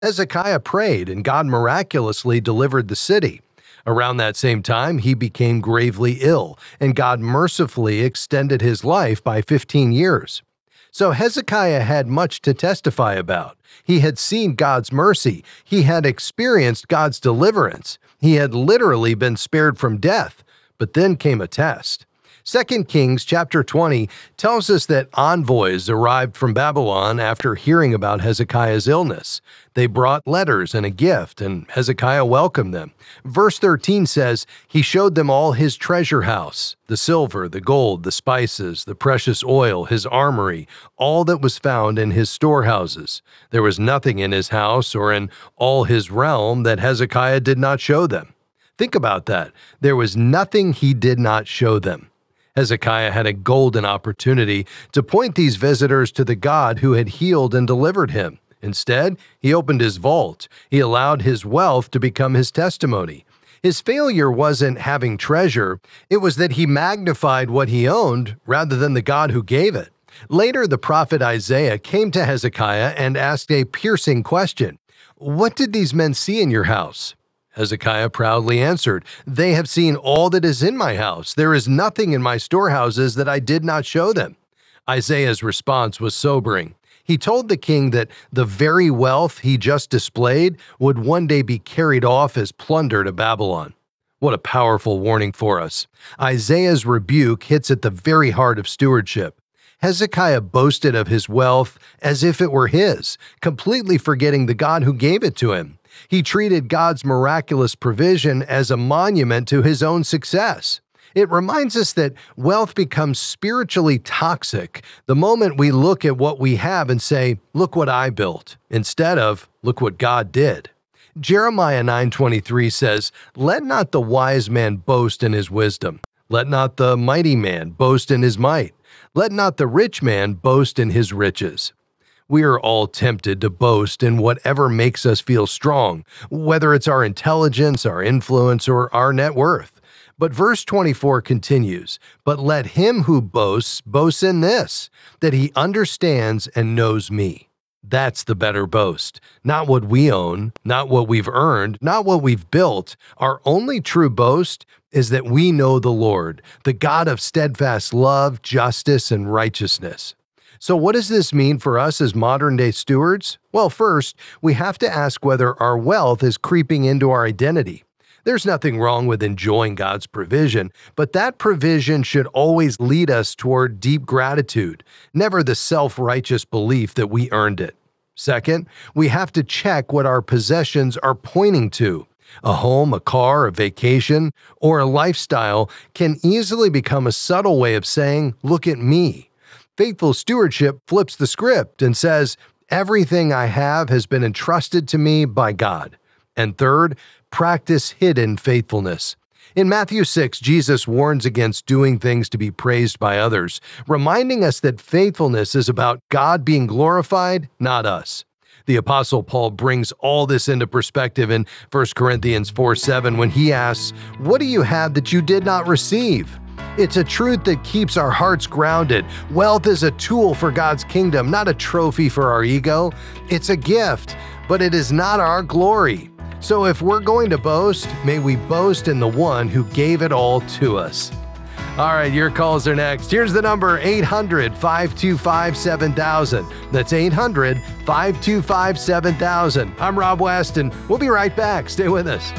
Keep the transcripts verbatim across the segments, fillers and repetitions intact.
Hezekiah prayed, and God miraculously delivered the city. Around that same time, he became gravely ill, and God mercifully extended his life by fifteen years. So Hezekiah had much to testify about. He had seen God's mercy. He had experienced God's deliverance. He had literally been spared from death. But then came a test. Second Kings chapter twenty tells us that envoys arrived from Babylon after hearing about Hezekiah's illness. They brought letters and a gift, and Hezekiah welcomed them. Verse thirteen says, "He showed them all his treasure house, the silver, the gold, the spices, the precious oil, his armory, all that was found in his storehouses. There was nothing in his house or in all his realm that Hezekiah did not show them." Think about that. There was nothing he did not show them. Hezekiah had a golden opportunity to point these visitors to the God who had healed and delivered him. Instead, he opened his vault. He allowed his wealth to become his testimony. His failure wasn't having treasure. It was that he magnified what he owned rather than the God who gave it. Later, the prophet Isaiah came to Hezekiah and asked a piercing question. "What did these men see in your house?" Hezekiah proudly answered, "They have seen all that is in my house. There is nothing in my storehouses that I did not show them." Isaiah's response was sobering. He told the king that the very wealth he just displayed would one day be carried off as plunder to Babylon. What a powerful warning for us. Isaiah's rebuke hits at the very heart of stewardship. Hezekiah boasted of his wealth as if it were his, completely forgetting the God who gave it to him. He treated God's miraculous provision as a monument to his own success. It reminds us that wealth becomes spiritually toxic the moment we look at what we have and say, "Look what I built," instead of, "Look what God did." Jeremiah nine twenty-three says, "Let not the wise man boast in his wisdom. Let not the mighty man boast in his might. Let not the rich man boast in his riches." We are all tempted to boast in whatever makes us feel strong, whether it's our intelligence, our influence, or our net worth. But verse twenty-four continues, "But let him who boasts boast in this, that he understands and knows me." That's the better boast. Not what we own, not what we've earned, not what we've built. Our only true boast is that we know the Lord, the God of steadfast love, justice, and righteousness. So what does this mean for us as modern-day stewards? Well, first, we have to ask whether our wealth is creeping into our identity. There's nothing wrong with enjoying God's provision, but that provision should always lead us toward deep gratitude, never the self-righteous belief that we earned it. Second, we have to check what our possessions are pointing to. A home, a car, a vacation, or a lifestyle can easily become a subtle way of saying, "Look at me." Faithful stewardship flips the script and says, "Everything I have has been entrusted to me by God." And third, practice hidden faithfulness. In Matthew six, Jesus warns against doing things to be praised by others, reminding us that faithfulness is about God being glorified, not us. The Apostle Paul brings all this into perspective in First Corinthians four seven when he asks, "What do you have that you did not receive?" It's a truth that keeps our hearts grounded. Wealth is a tool for God's kingdom, not a trophy for our ego. It's a gift, but it is not our glory. So if we're going to boast, may we boast in the one who gave it all to us. All right, your calls are next. Here's the number, eight hundred, five two five, seven thousand. That's eight hundred, five two five, seven thousand. I'm Rob West, and we'll be right back. Stay with us.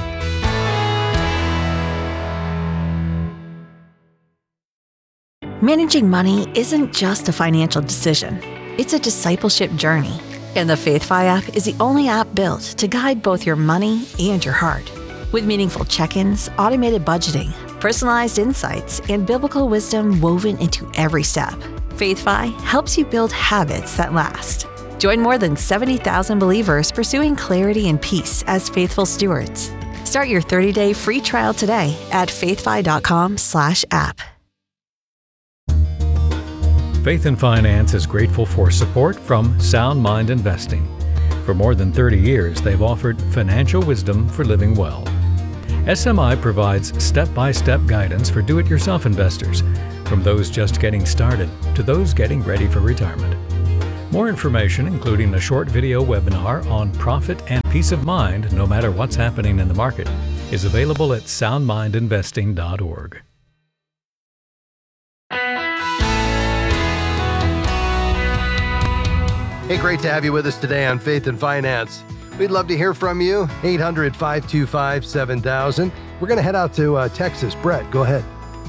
Managing money isn't just a financial decision. It's a discipleship journey. And the FaithFi app is the only app built to guide both your money and your heart. With meaningful check-ins, automated budgeting, personalized insights, and biblical wisdom woven into every step, FaithFi helps you build habits that last. Join more than seventy thousand believers pursuing clarity and peace as faithful stewards. Start your thirty-day free trial today at faithfi.com slash app. Faith and Finance is grateful for support from Sound Mind Investing. For more than thirty years, they've offered financial wisdom for living well. S M I provides step-by-step guidance for do-it-yourself investors, from those just getting started to those getting ready for retirement. More information, including a short video webinar on profit and peace of mind, no matter what's happening in the market, is available at sound mind investing dot org. Hey, great to have you with us today on Faith and Finance. We'd love to hear from you. eight hundred, five two five, seven thousand. We're going to head out to uh, Texas. Brett, go ahead.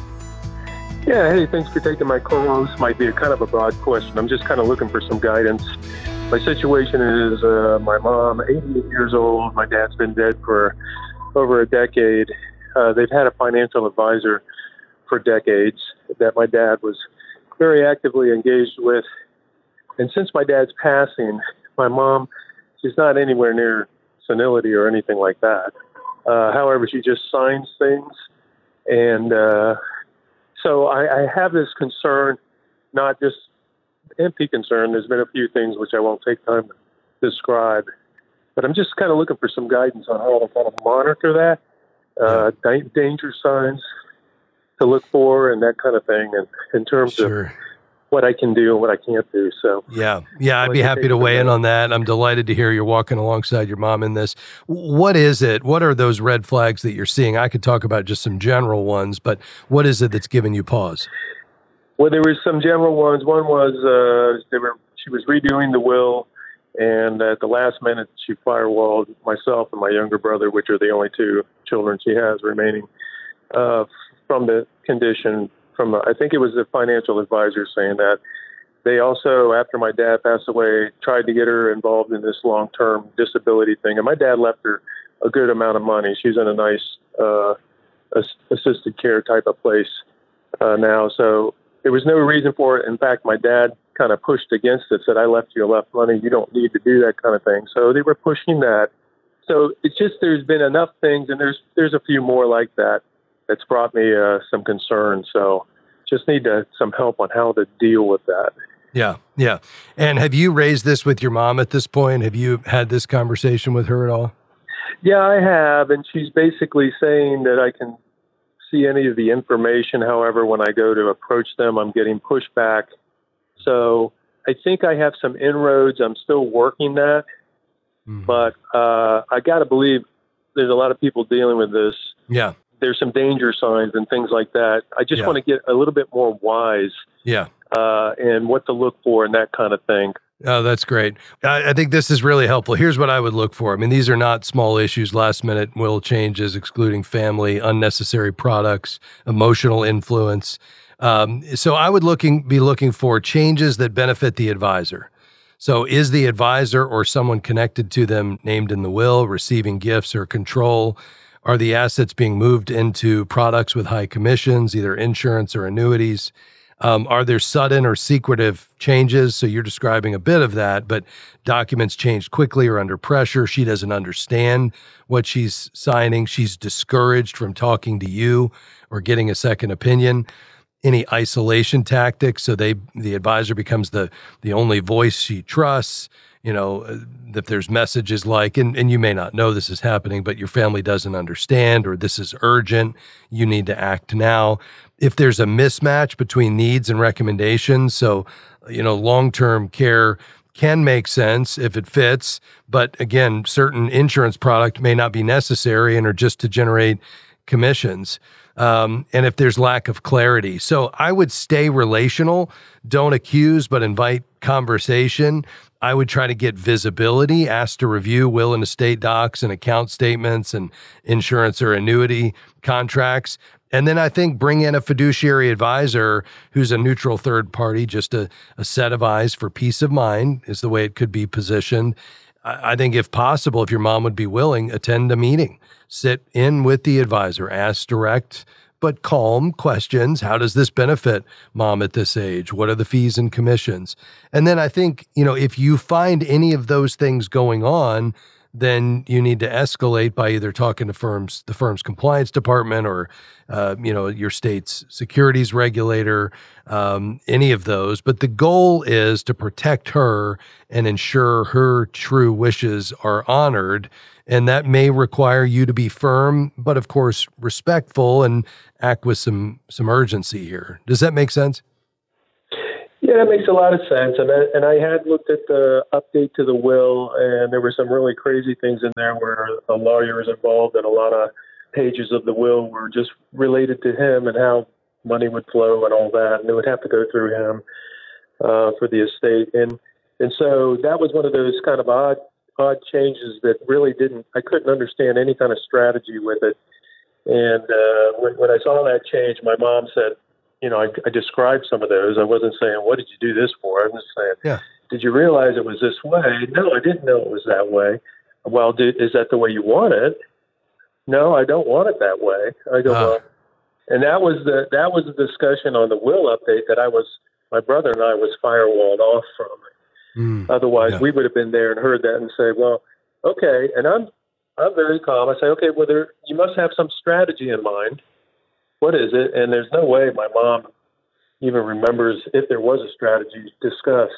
Yeah, hey, thanks for taking my call. This might be a kind of a broad question. I'm just kind of looking for some guidance. My situation is uh, my mom, eighty-eight years old. My dad's been dead for over a decade. Uh, they've had a financial advisor for decades that my dad was very actively engaged with. And since my dad's passing, my mom, she's not anywhere near senility or anything like that. Uh, however, she just signs things. And uh, so I, I have this concern, not just empty concern. There's been a few things which I won't take time to describe. But I'm just kind of looking for some guidance on how to kind of monitor that, uh, da- danger signs to look for and that kind of thing, and in terms Sure. of what I can do and what I can't do. So Yeah, yeah, I'd I'd be like to happy take to some weigh in notes. on that. I'm delighted to hear you're walking alongside your mom in this. What is it? What are those red flags that you're seeing? I could talk about just some general ones, but what is it that's giving you pause? Well, there was some general ones. One was uh, they were she was redoing the will, and at the last minute she firewalled myself and my younger brother, which are the only two children she has remaining, uh, from the condition. From I think it was the financial advisor saying that. They also, after my dad passed away, tried to get her involved in this long-term disability thing. And my dad left her a good amount of money. She's in a nice uh, ass- assisted care type of place uh, now. So there was no reason for it. In fact, my dad kind of pushed against it, said, I left you enough money. You don't need to do that kind of thing. So they were pushing that. So it's just there's been enough things, and there's there's a few more like that that's brought me uh, some concern. So just need to, some help on how to deal with that. Yeah, yeah. And have you raised this with your mom at this point? Have you had this conversation with her at all? Yeah, I have, and she's basically saying that I can see any of the information. However, when I go to approach them, I'm getting pushback. So I think I have some inroads. I'm still working that, Mhm. but uh, I got to believe there's a lot of people dealing with this. Yeah, There's some danger signs and things like that. I just Yeah. want to get a little bit more wise yeah. uh, and what to look for and that kind of thing. Oh, that's great. I, I think this is really helpful. Here's what I would look for. I mean, these are not small issues, last minute will changes, excluding family, unnecessary products, emotional influence. Um, so I would looking be looking for changes that benefit the advisor. So is the advisor or someone connected to them named in the will, receiving gifts or control? Are the assets being moved into products with high commissions, either insurance or annuities? Um, are there sudden or secretive changes? So you're describing a bit of that, but documents changed quickly or under pressure. She doesn't understand what she's signing. She's discouraged from talking to you or getting a second opinion. Any isolation tactics, so they the advisor becomes the the only voice she trusts. You know, uh, if there's messages like, and, and you may not know this is happening, but your family doesn't understand, or this is urgent, you need to act now. If there's a mismatch between needs and recommendations, so, you know, long-term care can make sense if it fits, but again, certain insurance product may not be necessary and are just to generate commissions. Um, and if there's lack of clarity. So I would stay relational, don't accuse, but invite conversation. I would try to get visibility, ask to review will and estate docs and account statements and insurance or annuity contracts. And then I think bring in a fiduciary advisor who's a neutral third party, just a, a set of eyes for peace of mind is the way it could be positioned. I, I think if possible, if your mom would be willing, attend a meeting, sit in with the advisor, ask direct but calm questions. How does this benefit mom at this age? What are the fees and commissions? And then I think, you know, if you find any of those things going on, then you need to escalate by either talking to firms, the firm's compliance department, or uh, you know, your state's securities regulator, um, any of those. But the goal is to protect her and ensure her true wishes are honored. And that may require you to be firm, but of course respectful, and act with some some urgency here. Does that make sense? Yeah, Yeah, that makes a lot of sense. And I, and I had looked at the update to the will, and there were some really crazy things in there where a lawyer is involved, and a lot of pages of the will were just related to him and how money would flow and all that, and it would have to go through him uh, for the estate. And and so that was one of those kind of odd odd changes that really didn't, I couldn't understand any kind of strategy with it. And uh, when, when I saw that change, my mom said, you know, I, I described some of those. I wasn't saying, what did you do this for? I was saying, Yeah. did you realize it was this way? No, I didn't know it was that way. Well, did, is that the way you want it? No, I don't want it that way. I go, Ah. well, and that was the that was the discussion on the will update that I was, my brother and I was firewalled off from. Mm. Otherwise, Yeah. we would have been there and heard that and say, well, okay. And I'm I'm very calm. I say, okay, well, there, you must have some strategy in mind. What is it? And there's no way my mom even remembers if there was a strategy discussed.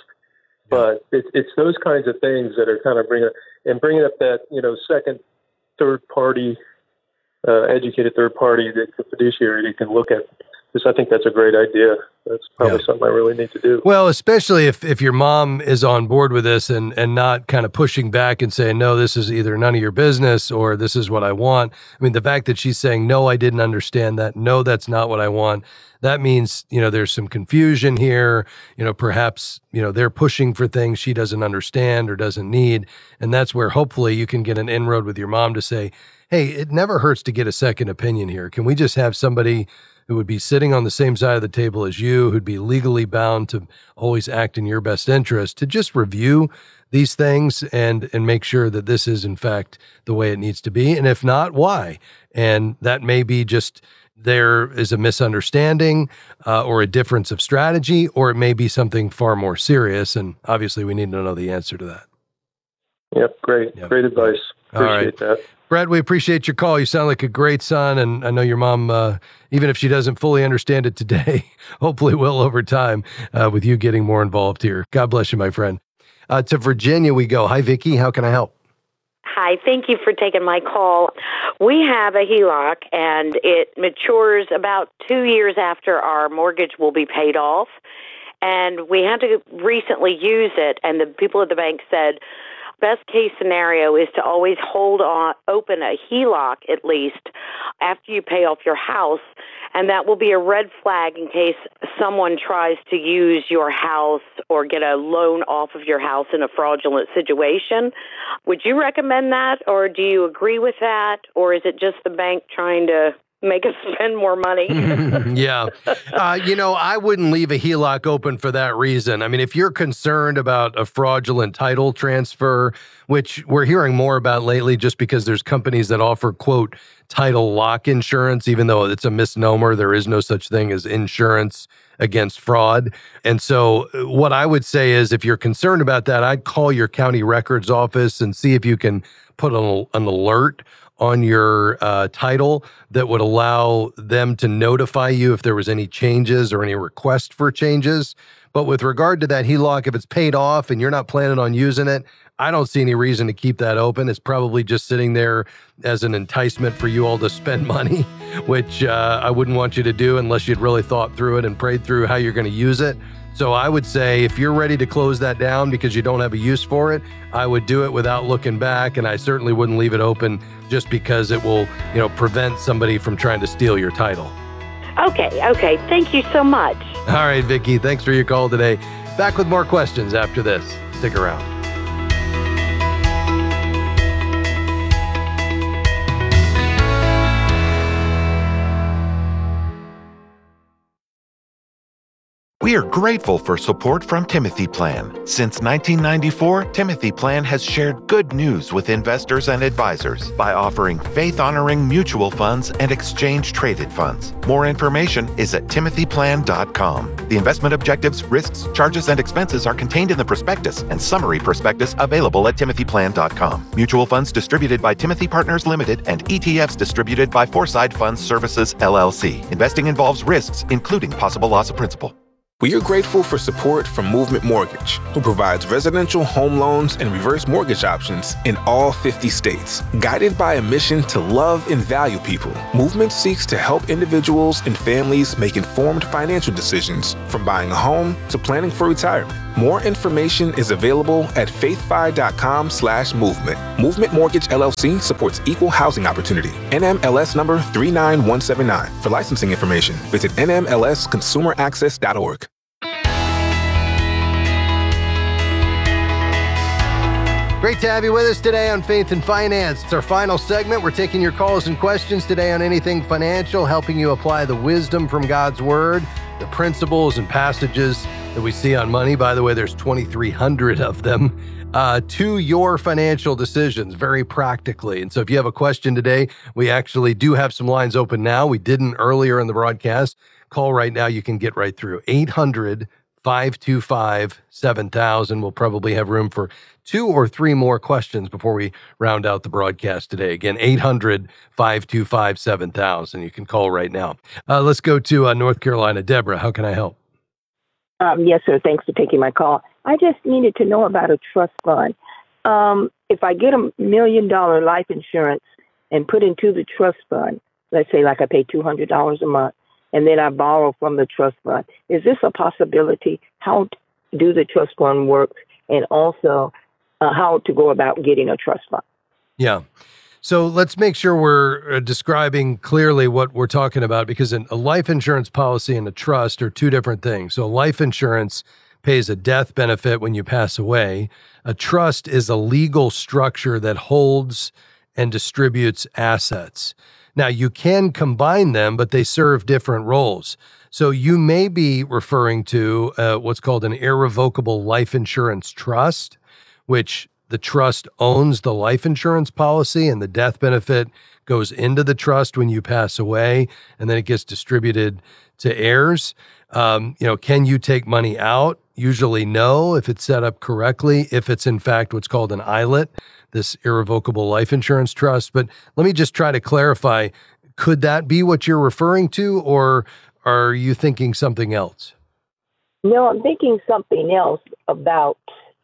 But it, it's those kinds of things that are kind of bringing and bringing up that, you know, second, third party, uh, educated third party that the fiduciary can look at. Because I think that's a great idea. That's probably Yeah. something I really need to do. Well, especially if, if your mom is on board with this and, and not kind of pushing back and saying, no, this is either none of your business or this is what I want. I mean, the fact that she's saying, no, I didn't understand that. No, that's not what I want. That means, you know, there's some confusion here. You know, perhaps, you know, they're pushing for things she doesn't understand or doesn't need. And that's where hopefully you can get an inroad with your mom to say, hey, it never hurts to get a second opinion here. Can we just have somebody who would be sitting on the same side of the table as you, who'd be legally bound to always act in your best interest, to just review these things and and make sure that this is, in fact, the way it needs to be? And if not, why? And that may be just there is a misunderstanding uh, or a difference of strategy, or it may be something far more serious. And obviously, we need to know the answer to that. Yep, great. Yep. Great advice. All right. Appreciate that. Brad, we appreciate your call. You sound like a great son, and I know your mom, uh, even if she doesn't fully understand it today, hopefully will over time uh, with you getting more involved here. God bless you, my friend. Uh, to Virginia we go. Hi, Vicki. How can I help? Hi, thank you for taking my call. We have a H E L O C, and it matures about two years after our mortgage will be paid off. And we had to recently use it, and the people at the bank said, best case scenario is to always hold on, open a H E L O C at least after you pay off your house, and that will be a red flag in case someone tries to use your house or get a loan off of your house in a fraudulent situation. Would you recommend that, or do you agree with that, or is it just the bank trying to make us spend more money? Yeah. Uh, you know, I wouldn't leave a H E L O C open for that reason. I mean, if you're concerned about a fraudulent title transfer, which we're hearing more about lately just because there's companies that offer, quote, title lock insurance, even though it's a misnomer, there is no such thing as insurance against fraud. And so what I would say is if you're concerned about that, I'd call your county records office and see if you can put an, an alert on your uh, title that would allow them to notify you if there was any changes or any request for changes. But with regard to that H E L O C, if it's paid off and you're not planning on using it, I don't see any reason to keep that open. It's probably just sitting there as an enticement for you all to spend money, which uh, I wouldn't want you to do unless you'd really thought through it and prayed through how you're going to use it. So I would say if you're ready to close that down because you don't have a use for it, I would do it without looking back. And I certainly wouldn't leave it open just because it will, you know, prevent somebody from trying to steal your title. Okay, okay. Thank you so much. All right, Vicki, thanks for your call today. Back with more questions after this. Stick around. We are grateful for support from Timothy Plan. Since nineteen ninety-four, Timothy Plan has shared good news with investors and advisors by offering faith-honoring mutual funds and exchange-traded funds. More information is at timothy plan dot com. The investment objectives, risks, charges, and expenses are contained in the prospectus and summary prospectus available at timothy plan dot com. Mutual funds distributed by Timothy Partners Limited and E T Fs distributed by Foreside Funds Services, L L C. Investing involves risks, including possible loss of principal. We are grateful for support from Movement Mortgage, who provides residential home loans and reverse mortgage options in all fifty states. Guided by a mission to love and value people, Movement seeks to help individuals and families make informed financial decisions, from buying a home to planning for retirement. More information is available at faithfi.com slash movement. Movement Mortgage L L C supports equal housing opportunity. N M L S number three nine one seven nine. For licensing information, visit N M L S consumer access dot org. Great to have you with us today on Faith and Finance. It's our final segment. We're taking your calls and questions today on anything financial, helping you apply the wisdom from God's Word, the principles and passages that we see on money. By the way, there's twenty-three hundred of them, uh, to your financial decisions, very practically. And so if you have a question today, we actually do have some lines open now. We didn't earlier in the broadcast. Call right now. You can get right through. eight hundred, five two five, seven thousand. We'll probably have room for two or three more questions before we round out the broadcast today. Again, eight hundred, five two five, seven thousand. You can call right now. Uh, let's go to uh, North Carolina. Deborah, how can I help? Um, yes, sir. Thanks for taking my call. I just needed to know about a trust fund. Um, if I get a million dollar life insurance and put into the trust fund, let's say like I pay two hundred dollars a month, and then I borrow from the trust fund, is this a possibility? How do the trust fund work? And also, uh, how to go about getting a trust fund? Yeah. So let's make sure we're uh, describing clearly what we're talking about, because an, a life insurance policy and a trust are two different things. So life insurance pays a death benefit when you pass away. A trust is a legal structure that holds and distributes assets. Now, you can combine them, but they serve different roles. So you may be referring to uh, what's called an irrevocable life insurance trust, which the trust owns the life insurance policy, and the death benefit goes into the trust when you pass away, and then it gets distributed to heirs. Um, you know, can you take money out? Usually no, if it's set up correctly, if it's in fact what's called an I L I T, this irrevocable life insurance trust. But let me just try to clarify, could that be what you're referring to, or are you thinking something else? No, I'm thinking something else about,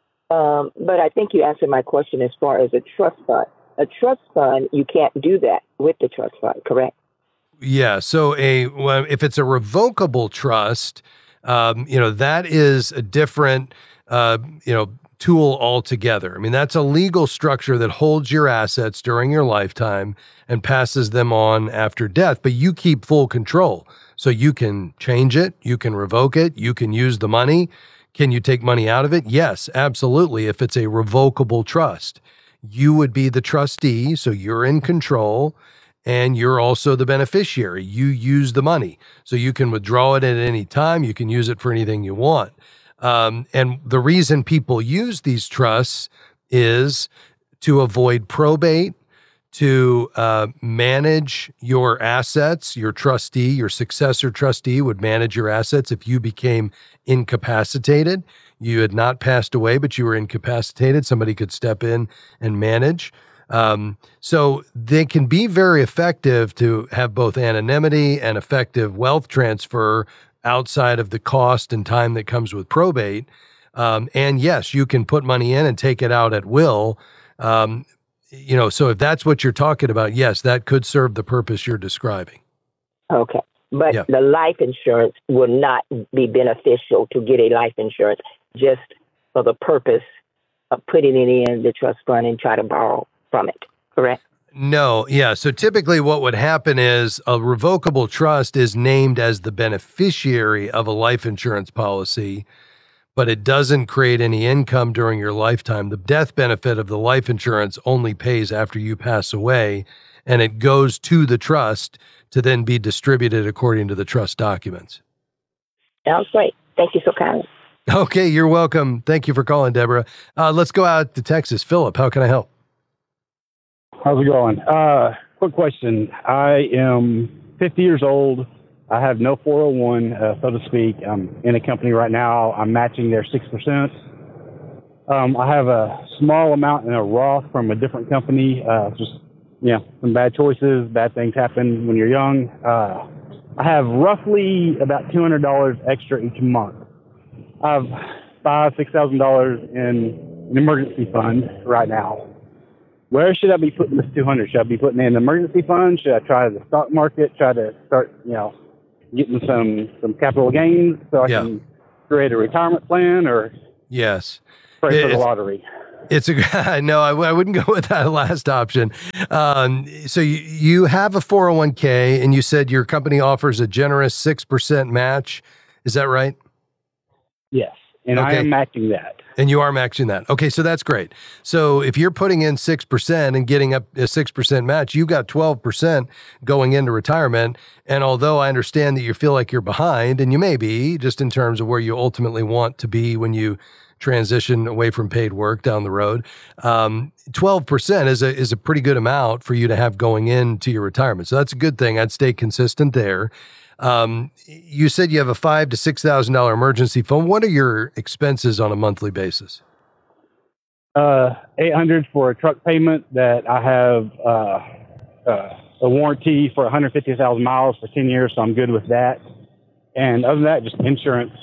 um, but I think you answered my question as far as a trust fund. A trust fund, you can't do that with the trust fund, correct? Yeah. So a well, if it's a revocable trust, um, you know, that is a different, uh, you know, tool altogether. I mean, that's a legal structure that holds your assets during your lifetime and passes them on after death, but you keep full control. So you can change it, you can revoke it, you can use the money. Can you take money out of it? Yes, absolutely. If it's a revocable trust, you would be the trustee, so you're in control, and you're also the beneficiary. You use the money, so you can withdraw it at any time. You can use it for anything you want. Um, and the reason people use these trusts is to avoid probate, to uh, manage your assets. Your trustee, your successor trustee would manage your assets if you became incapacitated. You had not passed away, but you were incapacitated. Somebody could step in and manage. Um, so they can be very effective to have both anonymity and effective wealth transfer outside of the cost and time that comes with probate. Um, and yes, you can put money in and take it out at will. Um, you know, so if that's what you're talking about, yes, that could serve the purpose you're describing. Okay. But Yeah. the life insurance will not be beneficial to get a life insurance just for the purpose of putting it in the trust fund and try to borrow from it, correct? No, yeah. So typically what would happen is a revocable trust is named as the beneficiary of a life insurance policy, but it doesn't create any income during your lifetime. The death benefit of the life insurance only pays after you pass away, and it goes to the trust to then be distributed according to the trust documents. Sounds great. Thank you so kindly. Okay, you're welcome. Thank you for calling, Deborah. Uh, let's go out to Texas. Philip, how can I help? How's it going? Uh, quick question. I am fifty years old. I have no four oh one, uh, so to speak. I'm in a company right now. I'm matching their six percent. Um, I have a small amount in a Roth from a different company. Uh, just, you know, some bad choices, bad things happen when you're young. Uh, I have roughly about two hundred dollars extra each month. I have five, six thousand dollars in an emergency fund right now. Where should I be putting this two hundred? Should I be putting it in an emergency fund? Should I try the stock market? Try to start, you know, getting some some capital gains so I Yeah. can create a retirement plan, or Yes. pray for the It's- lottery? It's a no. I, I wouldn't go with that last option. Um, so you, you have a four oh one k, and you said your company offers a generous six percent match. Is that right? Yes, and I Okay. am matching that. And you are matching that. Okay, so that's great. So if you're putting in six percent and getting up a six percent match, you got twelve percent going into retirement. And although I understand that you feel like you're behind, and you may be, just in terms of where you ultimately want to be when you transition away from paid work down the road, um, twelve percent is a, is a pretty good amount for you to have going into your retirement. So that's a good thing. I'd stay consistent there. Um, you said you have a five to six thousand dollar emergency fund. What are your expenses on a monthly basis? Uh, eight hundred for a truck payment that I have uh, uh, a warranty for one hundred fifty thousand miles for ten years, so I'm good with that. And other than that, just insurance.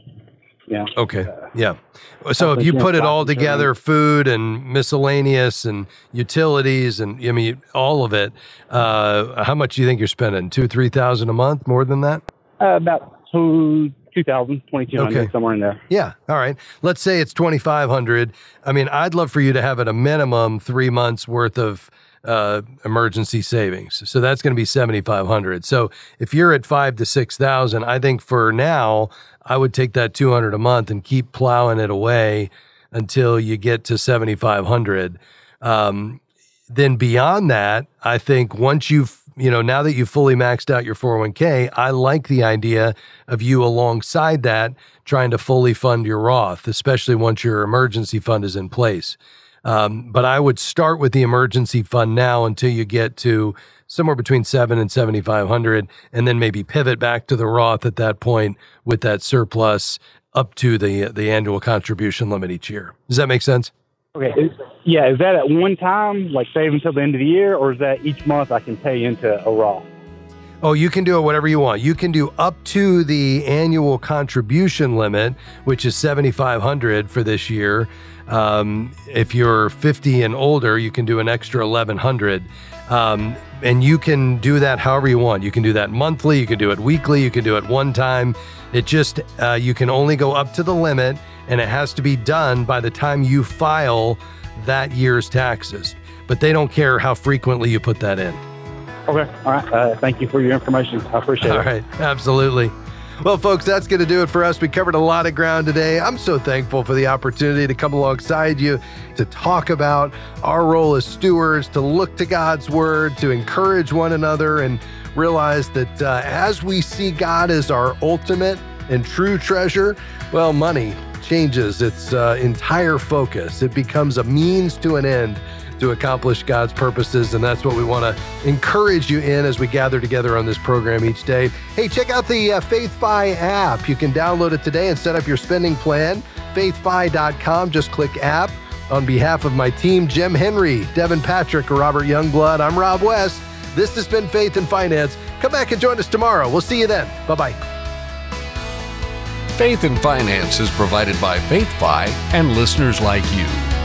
Yeah. Okay. Yeah. So if you put it all together, food and miscellaneous and utilities and I mean all of it, uh, how much do you think you're spending? Two, three thousand a month? More than that? Uh, about two, two thousand, twenty-two hundred, Okay. somewhere in there. Yeah. All right. Let's say it's twenty-five hundred. I mean, I'd love for you to have at a minimum three months worth of uh, emergency savings. So that's going to be seventy-five hundred. So if you're at five to six thousand, I think for now, I would take that two hundred a month and keep plowing it away until you get to seventy-five hundred. Um, then beyond that, I think once you've, you know, now that you've fully maxed out your four oh one k, I like the idea of you alongside that trying to fully fund your Roth, especially once your emergency fund is in place. Um, but I would start with the emergency fund now until you get to somewhere between seven and seventy-five hundred, and then maybe pivot back to the Roth at that point with that surplus up to the the annual contribution limit each year. Does that make sense? Okay. Is, yeah. Is that at one time, like save until the end of the year, or is that each month I can pay into a Roth? Oh, you can do it whatever you want. You can do up to the annual contribution limit, which is seventy-five hundred for this year. Um, if you're fifty and older, you can do an extra eleven hundred. Um, and you can do that however you want. You can do that monthly, you can do it weekly, you can do it one time. It just, uh, you can only go up to the limit, and it has to be done by the time you file that year's taxes. But they don't care how frequently you put that in. Okay. All right. Uh, thank you for your information. I appreciate All it. right. Absolutely. Well, folks, that's going to do it for us. We covered a lot of ground today. I'm so thankful for the opportunity to come alongside you to talk about our role as stewards, to look to God's word, to encourage one another, and realize that uh, as we see God as our ultimate and true treasure, well, money changes its uh, entire focus. It becomes a means to an end to accomplish God's purposes, and that's what we want to encourage you in as we gather together on this program each day. Hey, check out the uh, FaithFi app. You can download it today and set up your spending plan. faith fi dot com. Just click app. On behalf of my team, Jim Henry, Devin Patrick, Robert Youngblood, I'm Rob West. This has been Faith and Finance. Come back and join us tomorrow. We'll see you then. Bye-bye. Faith and Finance is provided by FaithFi and listeners like you.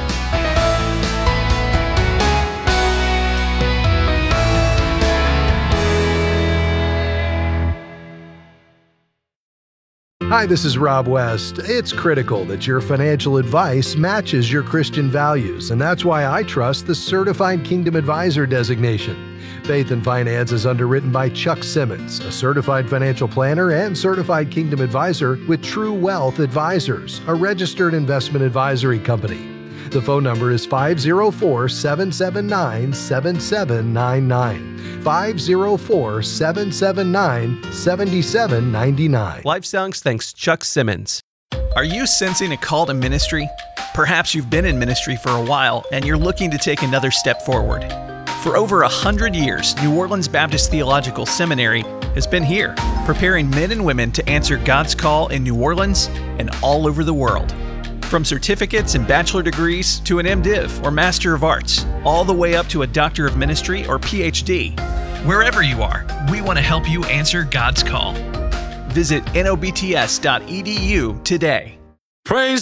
Hi, this is Rob West. It's critical that your financial advice matches your Christian values, and that's why I trust the Certified Kingdom Advisor designation. Faith and Finance is underwritten by Chuck Simmons, a certified financial planner and certified Kingdom Advisor with True Wealth Advisors, a registered investment advisory company. The phone number is five oh four, seven seven nine, seven seven nine nine. five oh four, seven seven nine, seven seven nine nine. Life Songs thanks Chuck Simmons. Are you sensing a call to ministry? Perhaps you've been in ministry for a while and you're looking to take another step forward. For over a hundred years, New Orleans Baptist Theological Seminary has been here, preparing men and women to answer God's call in New Orleans and all over the world. From certificates and bachelor degrees to an MDiv or Master of Arts, all the way up to a Doctor of Ministry or P H D, Wherever you are, we want to help you answer God's call. Visit N O B T S dot E D U today. Praise